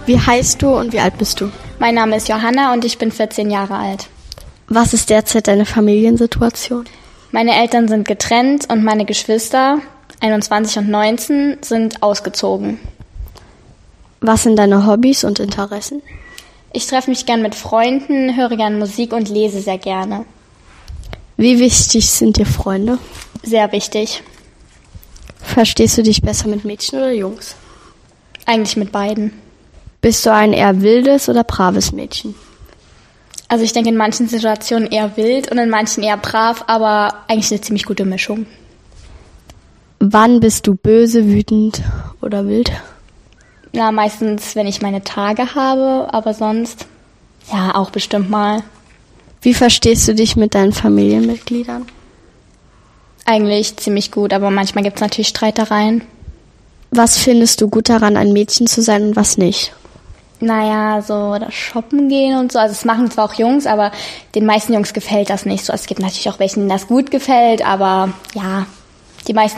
Wie heißt du und wie alt bist du? Mein Name ist Johanna und ich bin 14 Jahre alt. Was ist derzeit deine Familiensituation? Meine Eltern sind getrennt und meine Geschwister, 21 und 19, sind ausgezogen. Was sind deine Hobbys und Interessen? Ich treffe mich gern mit Freunden, höre gern Musik und lese sehr gerne. Wie wichtig sind dir Freunde? Sehr wichtig. Verstehst du dich besser mit Mädchen oder Jungs? Eigentlich mit beiden. Bist du ein eher wildes oder braves Mädchen? Also ich denke in manchen Situationen eher wild und in manchen eher brav, aber eigentlich eine ziemlich gute Mischung. Wann bist du böse, wütend oder wild? Na, meistens, wenn ich meine Tage habe, aber sonst, ja, auch bestimmt mal. Wie verstehst du dich mit deinen Familienmitgliedern? Eigentlich ziemlich gut, aber manchmal gibt es natürlich Streitereien. Was findest du gut daran, ein Mädchen zu sein und was nicht? Naja, so das Shoppen gehen und so. Also es machen zwar auch Jungs, aber den meisten Jungs gefällt das nicht so. Es gibt natürlich auch welchen, denen das gut gefällt, aber ja, die meisten